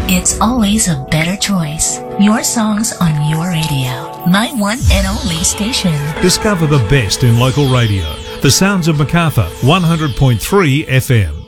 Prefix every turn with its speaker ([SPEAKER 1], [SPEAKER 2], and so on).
[SPEAKER 1] It's always a better choice. Your songs on your radio. My one and only station.
[SPEAKER 2] Discover the best in local radio. The sounds of Macarthur, 100.3 FM.